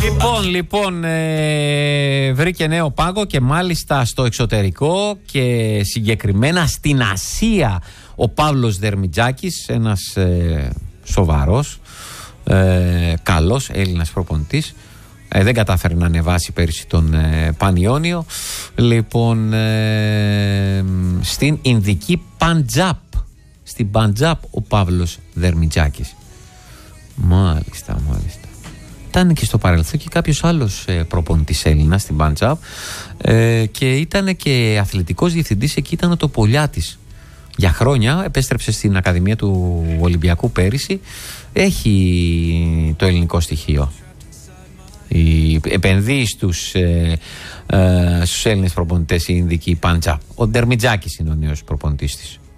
Λοιπόν, βρήκε νέο πάγο και μάλιστα στο εξωτερικό και συγκεκριμένα στην Ασία ο Παύλος Δερμιτζάκης, ένας σοβαρός, καλός Έλληνας προπονητής. Δεν κατάφερε να ανεβάσει πέρυσι τον Πανιόνιο. Λοιπόν, στην Ινδική Παντζάπ. Στην Παντζάπ ο Παύλος Δερμιτζάκης. Μάλιστα. Ήταν και στο παρελθόν και κάποιος άλλος προπονητής Έλληνας στην Παντζάπ και ήταν και αθλητικός διευθυντής. Εκεί ήταν ο Τοπολιάτης για χρόνια. Επέστρεψε στην Ακαδημία του Ολυμπιακού πέρυσι. Έχει το ελληνικό στοιχείο. Επενδύει στους Έλληνες προπονητές η Ινδική Παντζάπ. Ο Ντερμιτζάκης είναι ο νέος προπονητής της.